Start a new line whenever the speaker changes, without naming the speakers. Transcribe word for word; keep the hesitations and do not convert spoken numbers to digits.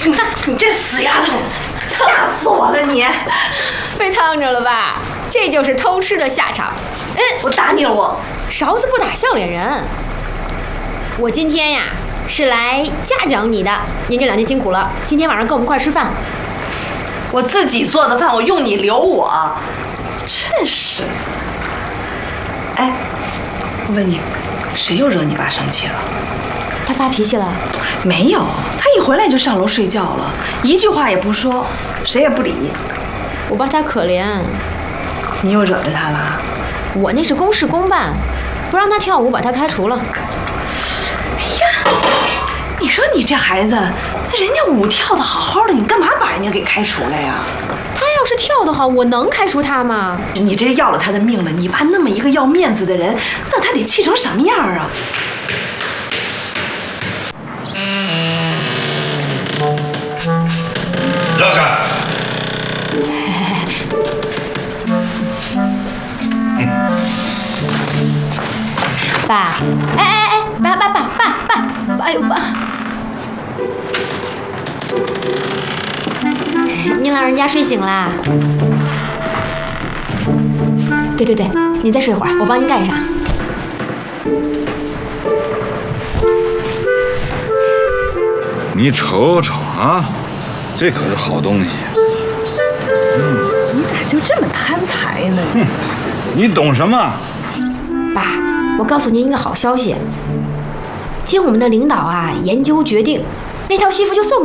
你这死丫头，吓死我了你！
被烫着了吧？这就是偷吃的下场。嗯，
我打你了我。
勺子不打笑脸人。我今天呀是来嘉奖你的，您这两天辛苦了，今天晚上跟我们一块吃饭。
我自己做的饭，我用你留我，真是。哎，我问你，谁又惹你爸生气了？
他发脾气了？
没有，他一回来就上楼睡觉了，一句话也不说，谁也不理。
我爸他可怜。
你又惹着他了？
我那是公事公办，不让他跳舞，把他开除了。
哎呀，你说你这孩子，人家舞跳得好好的，你干嘛把人家给开除了呀？
他要是跳得好，我能开除他吗？
你这要了他的命了！你爸那么一个要面子的人，那他得气成什么样啊？
让开！
爸，哎哎哎，爸爸爸爸爸，哎呦爸！您老人家睡醒啦？对对对，您再睡会儿，我帮您盖上。
你瞅瞅啊，这可是好东西。
嗯，你咋就这么贪财呢？
哼，你懂什么？
爸，我告诉您一个好消息，经我们的领导啊研究决定，那套西服就送给